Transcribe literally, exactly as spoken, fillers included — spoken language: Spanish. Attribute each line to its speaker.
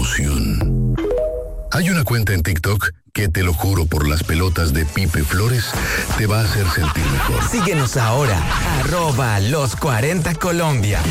Speaker 1: emoción. Hay una cuenta en TikTok que, te lo juro por las pelotas de Pipe Flores, te va a hacer sentir mejor.
Speaker 2: Síguenos ahora, arroba los cuarenta Colombia.